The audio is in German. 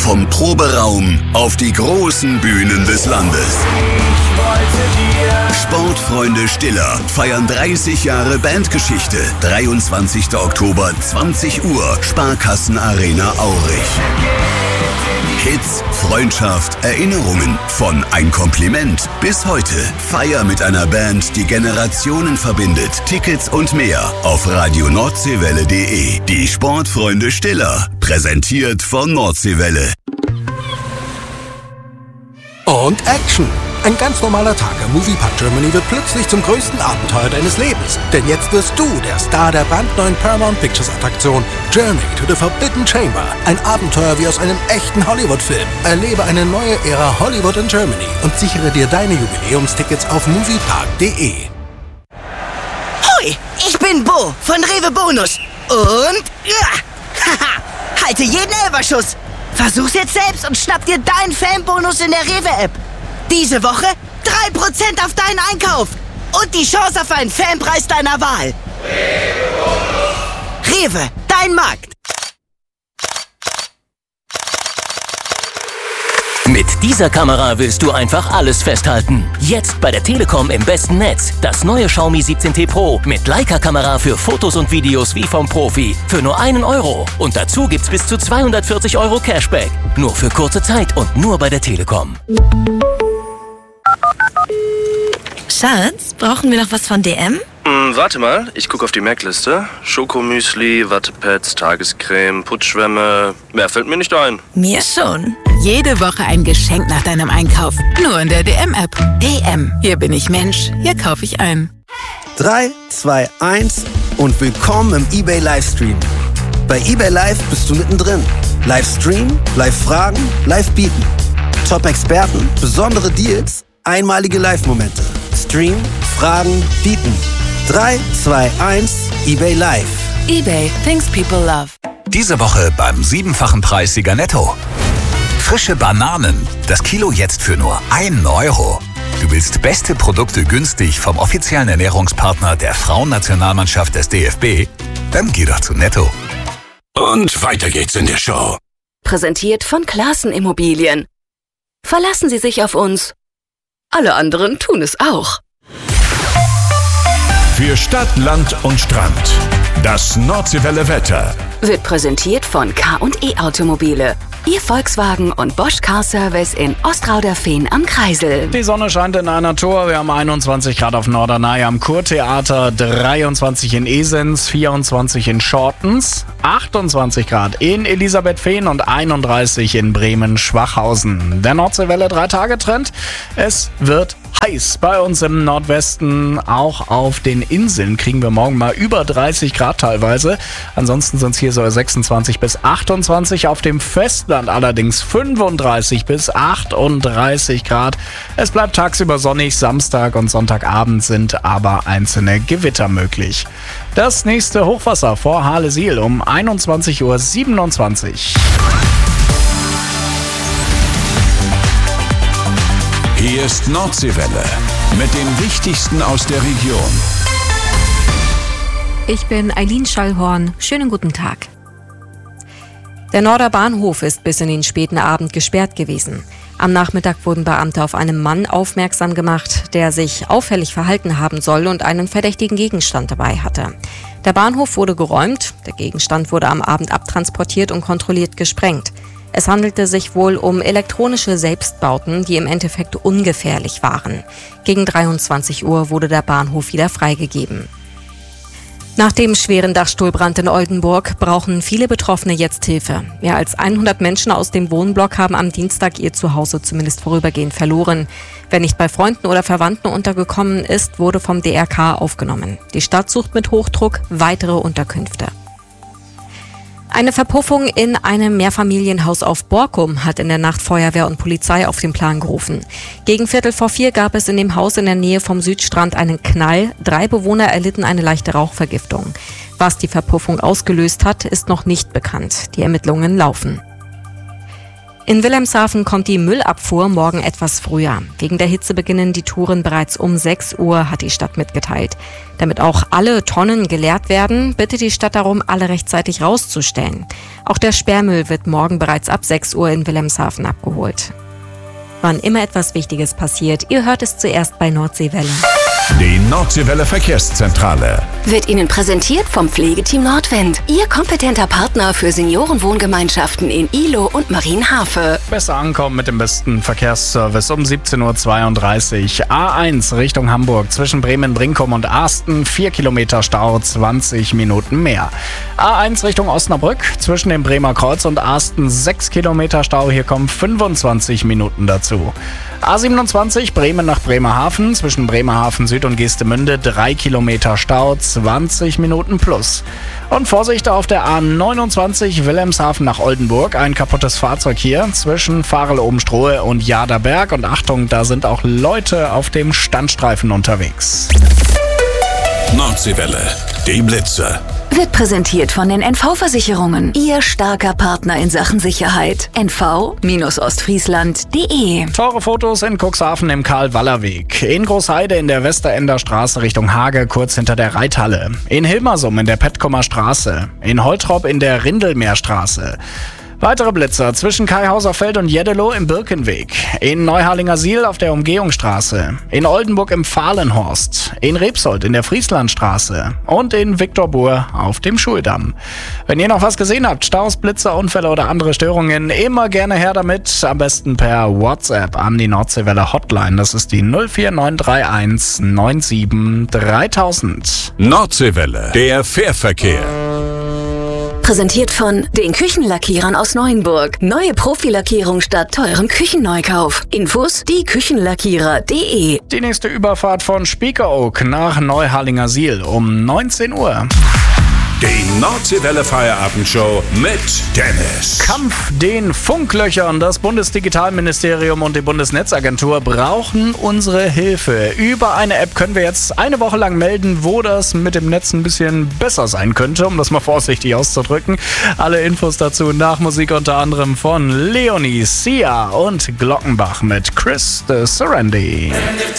Vom Proberaum auf die großen Bühnen des Landes. Sportfreunde Stiller feiern 30 Jahre Bandgeschichte. 23. Oktober, 20 Uhr, Sparkassenarena Aurich. Hits, Freundschaft, Erinnerungen. Von Ein Kompliment bis heute. Feier mit einer Band, die Generationen verbindet. Tickets und mehr auf radioNordseewelle.de. Die Sportfreunde Stiller. Präsentiert von Nordseewelle. Und Action! Ein ganz normaler Tag im Moviepark Germany wird plötzlich zum größten Abenteuer deines Lebens. Denn jetzt wirst du der Star der brandneuen Paramount Pictures Attraktion Journey to the Forbidden Chamber. Ein Abenteuer wie aus einem echten Hollywood-Film. Erlebe eine neue Ära Hollywood in Germany und sichere dir deine Jubiläumstickets auf moviepark.de. Hoi, ich bin Bo von Rewe Bonus. Und halte jeden Elferschuss. Versuch's jetzt selbst und schnapp dir deinen Fanbonus in der Rewe-App. Diese Woche 3% auf deinen Einkauf und die Chance auf einen Fanpreis deiner Wahl. Rewe, dein Markt. Mit dieser Kamera willst du einfach alles festhalten. Jetzt bei der Telekom im besten Netz. Das neue Xiaomi 17T Pro mit Leica-Kamera für Fotos und Videos wie vom Profi. Für nur €1. Und dazu gibt's bis zu 240 € Cashback. Nur für kurze Zeit und nur bei der Telekom. Schatz, brauchen wir noch was von DM? Warte mal, ich gucke auf die Merkliste. Schokomüsli, Wattepads, Tagescreme, Putzschwämme. Mehr fällt mir nicht ein. Mir schon. Jede Woche ein Geschenk nach deinem Einkauf. Nur in der DM-App. DM. Hier bin ich Mensch. Hier kaufe ich ein. 3, 2, 1 und willkommen im eBay Livestream. Bei eBay Live bist du mittendrin. Livestream, Live-Fragen, Live-Bieten. Top-Experten, besondere Deals, einmalige Live-Momente. Stream, Fragen, Bieten. 3, 2, 1, eBay Live. eBay, things people love. Diese Woche beim 7-fachen Preissieger Netto. Frische Bananen, das Kilo jetzt für nur €1. Du willst beste Produkte günstig vom offiziellen Ernährungspartner der Frauennationalmannschaft des DFB? Dann geh doch zu Netto. Und weiter geht's in der Show. Präsentiert von Classen Immobilien. Verlassen Sie sich auf uns. Alle anderen tun es auch. Für Stadt, Land und Strand. Das Nordseewelle Wetter. Wird präsentiert von K&E Automobile. Ihr Volkswagen und Bosch Car Service in Ostrauderfehn am Kreisel. Die Sonne scheint in einer Tor. Wir haben 21 Grad auf Norderney am Kurtheater, 23 in Esens, 24 in Schortens, 28 Grad in Elisabethfehn und 31 in Bremen-Schwachhausen. Der Nordseewelle 3-Tage-Trend. Es wird heiß bei uns im Nordwesten. Auch auf den Inseln kriegen wir morgen mal über 30 Grad teilweise. Ansonsten sind es hier so 26 bis 28. Auf dem Festland allerdings 35 bis 38 Grad. Es bleibt tagsüber sonnig. Samstag und Sonntagabend sind aber einzelne Gewitter möglich. Das nächste Hochwasser vor Hahlesiel um 21:27 Uhr. Hier ist Nordseewelle mit dem Wichtigsten aus der Region. Ich bin Eileen Schallhorn. Schönen guten Tag. Der Norder Bahnhof ist bis in den späten Abend gesperrt gewesen. Am Nachmittag wurden Beamte auf einen Mann aufmerksam gemacht, der sich auffällig verhalten haben soll und einen verdächtigen Gegenstand dabei hatte. Der Bahnhof wurde geräumt, der Gegenstand wurde am Abend abtransportiert und kontrolliert gesprengt. Es handelte sich wohl um elektronische Selbstbauten, die im Endeffekt ungefährlich waren. Gegen 23 Uhr wurde der Bahnhof wieder freigegeben. Nach dem schweren Dachstuhlbrand in Oldenburg brauchen viele Betroffene jetzt Hilfe. Mehr als 100 Menschen aus dem Wohnblock haben am Dienstag ihr Zuhause zumindest vorübergehend verloren. Wer nicht bei Freunden oder Verwandten untergekommen ist, wurde vom DRK aufgenommen. Die Stadt sucht mit Hochdruck weitere Unterkünfte. Eine Verpuffung in einem Mehrfamilienhaus auf Borkum hat in der Nacht Feuerwehr und Polizei auf den Plan gerufen. Gegen 3:45 gab es in dem Haus in der Nähe vom Südstrand einen Knall. 3 Bewohner erlitten eine leichte Rauchvergiftung. Was die Verpuffung ausgelöst hat, ist noch nicht bekannt. Die Ermittlungen laufen. In Wilhelmshaven kommt die Müllabfuhr morgen etwas früher. Wegen der Hitze beginnen die Touren bereits um 6 Uhr, hat die Stadt mitgeteilt. Damit auch alle Tonnen geleert werden, bittet die Stadt darum, alle rechtzeitig rauszustellen. Auch der Sperrmüll wird morgen bereits ab 6 Uhr in Wilhelmshaven abgeholt. Wann immer etwas Wichtiges passiert, ihr hört es zuerst bei Nordseewelle. Die Nordseewelle Verkehrszentrale wird Ihnen präsentiert vom Pflegeteam Nordwind. Ihr kompetenter Partner für Seniorenwohngemeinschaften in Ihlow und Marienhafe. Besser ankommen mit dem besten Verkehrsservice um 17.32 Uhr. A1 Richtung Hamburg zwischen Bremen-Brinkum und Asten. 4 Kilometer Stau, 20 Minuten mehr. A1 Richtung Osnabrück zwischen dem Bremer Kreuz und Asten. 6 Kilometer Stau, hier kommen 25 Minuten dazu. A27 Bremen nach Bremerhaven zwischen Bremerhaven Süd und Geestemünde 3 Kilometer Stau, 20 Minuten plus. Und Vorsicht auf der A29 Wilhelmshaven nach Oldenburg, ein kaputtes Fahrzeug hier zwischen Farel-Obenstruhe und Jaderberg. Und Achtung, da sind auch Leute auf dem Standstreifen unterwegs. Nordseewelle, die Blitzer. Wird präsentiert von den NV-Versicherungen. Ihr starker Partner in Sachen Sicherheit. NV-Ostfriesland.de. Teure Fotos in Cuxhaven im Karl-Waller-Weg. In Großheide in der Westerender Straße Richtung Hage, kurz hinter der Reithalle. In Hilmersum in der Petkomer Straße. In Holtrop in der Rindelmeerstraße. Weitere Blitzer zwischen Kaihauserfeld und Jeddelo im Birkenweg. In Neuharlingersiel auf der Umgehungsstraße. In Oldenburg im Fahlenhorst. In Rebsold in der Frieslandstraße. Und in Viktorbourg auf dem Schuldamm. Wenn ihr noch was gesehen habt, Staus, Blitzer, Unfälle oder andere Störungen, immer gerne her damit. Am besten per WhatsApp an die Nordseewelle Hotline. Das ist die 04931 97 3000. Nordseewelle, der Fährverkehr. Präsentiert von den Küchenlackierern aus Neuenburg. Neue Profilackierung statt teurem Küchenneukauf. Infos dieküchenlackierer.de. Die nächste Überfahrt von Spiekeroog nach Neuharlingersiel um 19 Uhr. Die Nordseewelle Feierabendshow mit Dennis. Kampf den Funklöchern. Das Bundesdigitalministerium und die Bundesnetzagentur brauchen unsere Hilfe. Über eine App können wir jetzt eine Woche lang melden, wo das mit dem Netz ein bisschen besser sein könnte, um das mal vorsichtig auszudrücken. Alle Infos dazu nach Musik unter anderem von Leonie, Sia und Glockenbach mit Chris the Serendy.